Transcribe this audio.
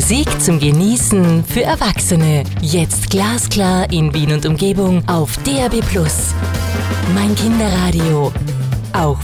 Musik zum Genießen für Erwachsene. Jetzt glasklar in Wien und Umgebung auf DAB+. Mein Kinderradio. Auch